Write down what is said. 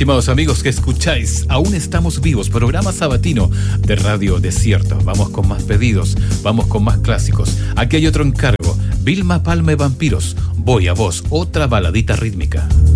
estimados amigos que escucháis Aún Estamos Vivos, programa sabatino de Radio Desierto. Vamos con más pedidos, vamos con más clásicos. Aquí hay otro encargo. Vilma Palma y Vampiros, Voy a Vos, otra baladita rítmica.